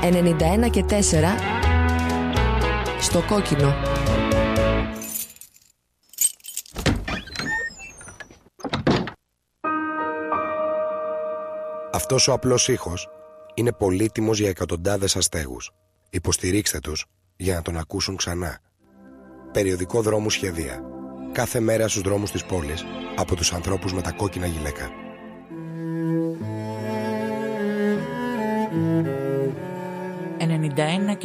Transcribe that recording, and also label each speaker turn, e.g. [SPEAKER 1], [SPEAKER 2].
[SPEAKER 1] 91 και 4 στο κόκκινο.
[SPEAKER 2] Αυτός ο απλός ήχος είναι πολύτιμος για εκατοντάδες αστέγους. Υποστηρίξτε τους για να τον ακούσουν ξανά. Περιοδικό Δρόμου Σχεδία. Κάθε μέρα στους δρόμους της πόλης από τους ανθρώπους με τα κόκκινα γυλαίκα.
[SPEAKER 3] 91